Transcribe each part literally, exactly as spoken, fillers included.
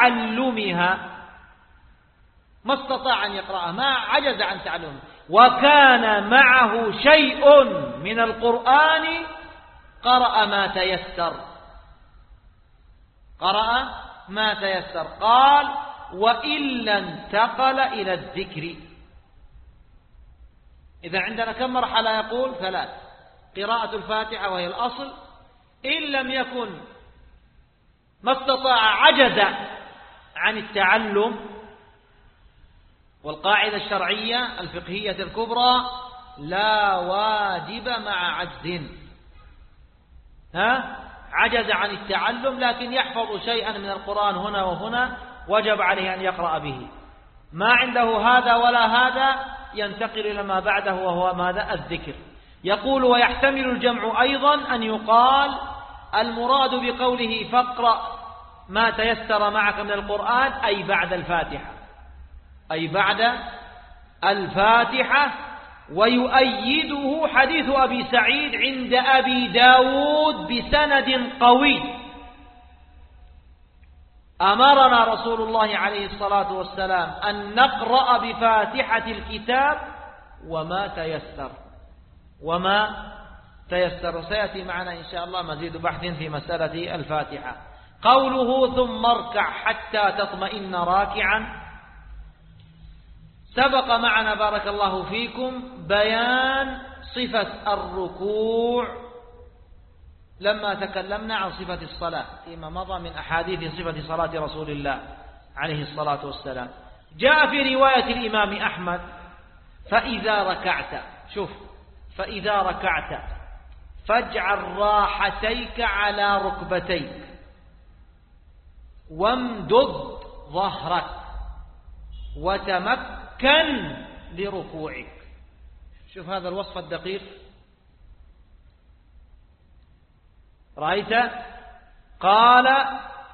تعلمها، ما استطاع أن يقرأها، ما عجز عن تعلمها، وكان معه شيء من القرآن قرأ ما تيسر، قرأ ما تيسر. قال: وإلا انتقل إلى الذكر. إذا عندنا كم مرحلة؟ يقول ثلاث: قراءة الفاتحة وهي الأصل، إن لم يكن ما استطاع عجز عن التعلم، والقاعدة الشرعية الفقهية الكبرى: لا واجب مع عجز. ها؟ عجز عن التعلم لكن يحفظ شيئا من القرآن هنا وهنا، وجب عليه أن يقرأ به. ما عنده هذا ولا هذا، ينتقل إلى ما بعده وهو ماذا؟ الذكر. يقول: ويحتمل الجمع أيضا أن يقال المراد بقوله فاقرأ ما تيسر معك من القرآن أي بعد الفاتحة، أي بعد الفاتحة. ويؤيده حديث أبي سعيد عند أبي داود بسند قوي: أمرنا رسول الله عليه الصلاة والسلام أن نقرأ بفاتحة الكتاب وما تيسر، وما تيسر. سيأتي معنا إن شاء الله مزيد بحث في مسألة الفاتحة. قوله: ثم اركع حتى تطمئن راكعا، سبق معنا بارك الله فيكم بيان صفة الركوع لما تكلمنا عن صفة الصلاة فيما مضى من أحاديث صفة صلاة رسول الله عليه الصلاة والسلام. جاء في رواية الإمام أحمد: فإذا ركعت، شوف، فإذا ركعت فاجعل راحتيك على ركبتيك وامدد ظهرك وتمكن لركوعك. شوف هذا الوصف الدقيق، رأيت؟ قال: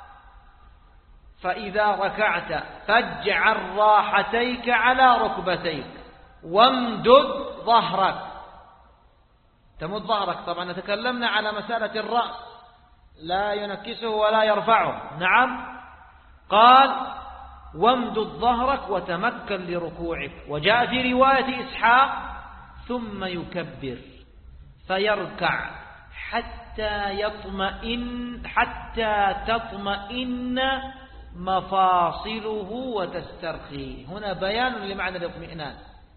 فإذا ركعت فاجعل راحتيك على ركبتيك وامدد ظهرك. تمد ظهرك، طبعا تكلمنا على مسألة الرأس، لا ينكسه ولا يرفعه. نعم. قال: وامدد ظهرك وتمكن لركوعك. وجاء في رواية إسحاق: ثم يكبر فيركع حتى يطمئن حتى تطمئن مفاصله وتسترخي. هنا بيان لمعنى الاطمئنان،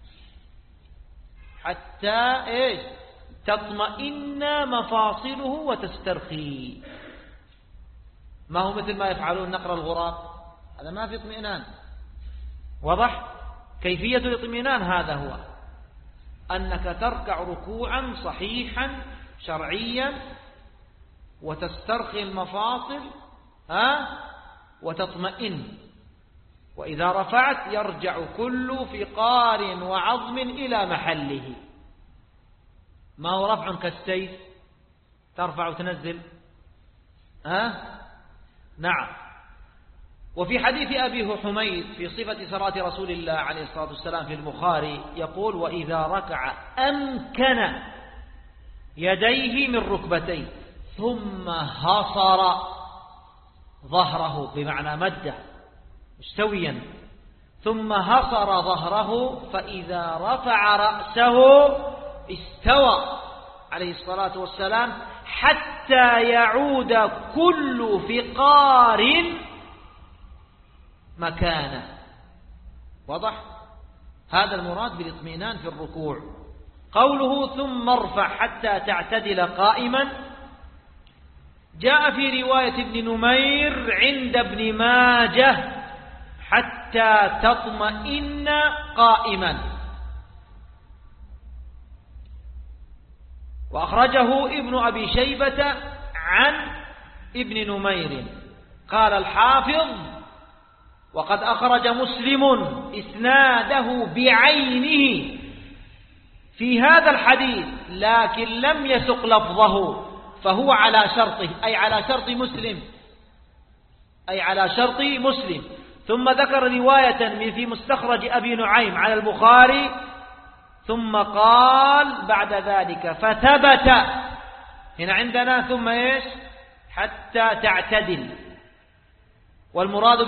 حتى ايش؟ تطمئن مفاصله وتسترخي. ما هو مثل ما يفعلون نقر الغراب، هذا ما في اطمئنان. واضح؟ كيفية الاطمئنان هذا هو أنك تركع ركوعا صحيحا شرعيا وتسترخي المفاصل ها وتطمئن، وإذا رفعت يرجع كل فقار وعظم إلى محله. ما هو رفع كالسيف ترفع وتنزل، ها؟ نعم. وفي حديث أبي حميد في صفة صلاة رسول الله عليه الصلاة والسلام في البخاري يقول: وإذا ركع أمكن يديه من ركبتيه ثم هصر ظهره، بمعنى مده مستويا، ثم هصر ظهره، فإذا رفع رأسه استوى عليه الصلاة والسلام حتى يعود كل فقار مكانه. واضح؟ هذا المراد بالاطمئنان في الركوع. قوله: ثم ارفع حتى تعتدل قائما، جاء في رواية ابن نمير عند ابن ماجه: حتى تطمئن قائما. وأخرجه ابن أبي شيبة عن ابن نمير. قال الحافظ: وقد أخرج مسلم إسناده بعينه في هذا الحديث لكن لم يسق لفظه، فهو على شرطه، أي على شرط مسلم، أي على شرط مسلم. ثم ذكر رواية من في مستخرج أبي نعيم على البخاري، ثم قال بعد ذلك: فثبت. هنا عندنا ثم إيش؟ حتى تعتدل. والمراد